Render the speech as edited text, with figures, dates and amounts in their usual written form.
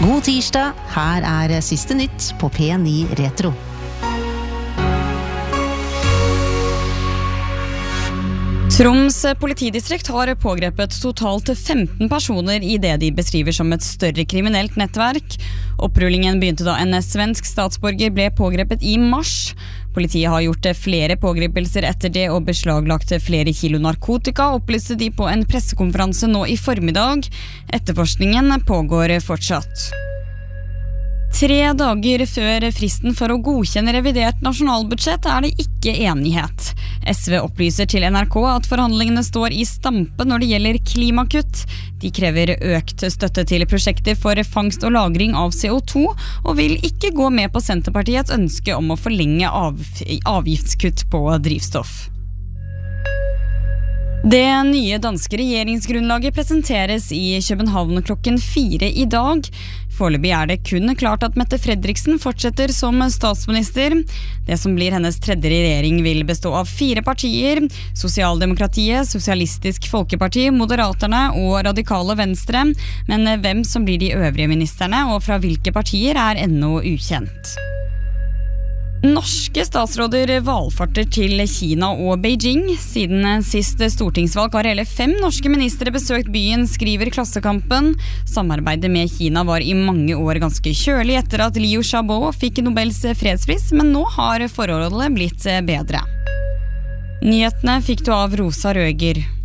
God tirsdag, her siste nytt på P9 Retro. Troms politidistrikt har pågrepet totalt 15 personer i det de beskriver som et større kriminelt nettverk. Opprullingen begynte da en svensk statsborger ble pågrepet i mars. Politiet har gjort flere pågripelser etter det og beslaglagt flere kilo narkotika, opplyste de på en pressekonferanse nå i formiddag. Etterforskningen pågår fortsatt. 3 dager før fristen for å godkjenne revidert nasjonalbudsjett det ikke enighet. SV opplyser til NRK at forhandlingene står i stampe når det gjelder klimakutt. De krever økt støtte til prosjekter for fangst og lagring av CO2, og vil ikke gå med på Senterpartiets ønske om å forlenge avgiftskutt på drivstoff. Det nye danske regjeringsgrunnlaget presenteres i København klokken 4 i dag. Foreløpig det kun klart at Mette Fredriksen fortsetter som statsminister. Det som blir hennes tredje regjering vil bestå av 4 partier: Sosialdemokratiet, Sosialistisk Folkeparti, Moderaterne og Radikale Venstre. Men hvem som blir de øvrige ministerne og fra hvilke partier ennå ukjent. Norske statsråder valfarter til Kina og Beijing. Siden sist stortingsvalg har hele 5 norske ministre besøkt byen, skriver Klassekampen. Samarbeidet med Kina var i mange år ganske kjølig etter at Liu Xiaobo fikk Nobels fredspris, men nå har forholdet blitt bedre. Nyhetene fikk du av Rosa Røger.